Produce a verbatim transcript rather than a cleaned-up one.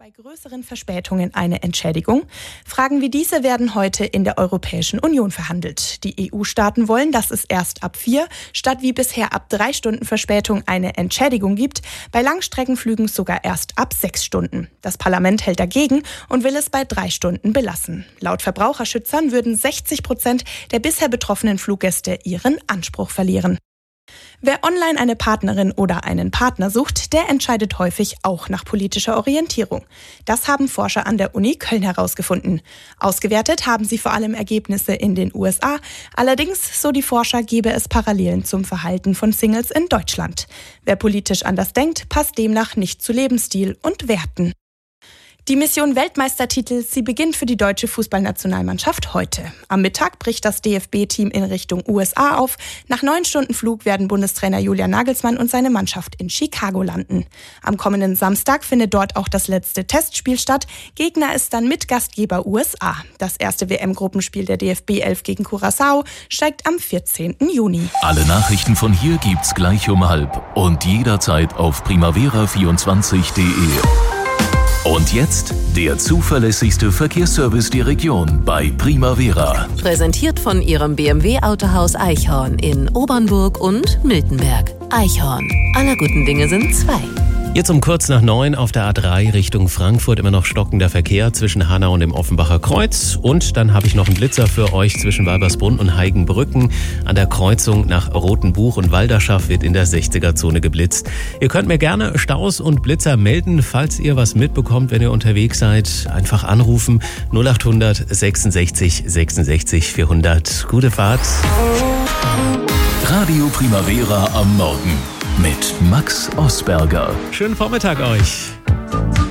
bei größeren Verspätungen eine Entschädigung? Fragen wie diese werden heute in der Europäischen Union verhandelt. Die E U-Staaten wollen, dass es erst ab vier statt wie bisher ab drei Stunden Verspätung eine Entschädigung gibt, bei Langstreckenflügen sogar erst ab sechs Stunden. Das Parlament hält dagegen und will es bei drei Stunden belassen. Laut Verbraucherschützern würden sechzig Prozent der bisher betroffenen Fluggäste ihren Anspruch verlieren. Wer online eine Partnerin oder einen Partner sucht, der entscheidet häufig auch nach politischer Orientierung. Das haben Forscher an der Uni Köln herausgefunden. Ausgewertet haben sie vor allem Ergebnisse in den U S A. Allerdings, so die Forscher, gebe es Parallelen zum Verhalten von Singles in Deutschland. Wer politisch anders denkt, passt demnach nicht zu Lebensstil und Werten. Die Mission Weltmeistertitel, sie beginnt für die deutsche Fußballnationalmannschaft heute. Am Mittag bricht das D F B-Team in Richtung U S A auf. Nach neun Stunden Flug werden Bundestrainer Julian Nagelsmann und seine Mannschaft in Chicago landen. Am kommenden Samstag findet dort auch das letzte Testspiel statt. Gegner ist dann Mitgastgeber U S A. Das erste W M-Gruppenspiel der D F B elf gegen Curaçao steigt am vierzehnten Juni. Alle Nachrichten von hier gibt's gleich um halb und jederzeit auf primavera vierundzwanzig punkt de. Und jetzt der zuverlässigste Verkehrsservice der Region bei Primavera. Präsentiert von Ihrem B M W-Autohaus Eichhorn in Obernburg und Miltenberg. Eichhorn. Aller guten Dinge sind zwei. Jetzt um kurz nach neun auf der A drei Richtung Frankfurt immer noch stockender Verkehr zwischen Hanau und dem Offenbacher Kreuz. Und dann habe ich noch einen Blitzer für euch zwischen Walbersbrunn und Heigenbrücken. An der Kreuzung nach Rotenbuch und Walderschaft wird in der sechziger-Zone geblitzt. Ihr könnt mir gerne Staus und Blitzer melden, falls ihr was mitbekommt, wenn ihr unterwegs seid. Einfach anrufen null acht hundert sechsundsechzig sechsundsechzig vierhundert. Gute Fahrt. Radio Primavera am Morgen mit Max Osberger. Schönen Vormittag euch.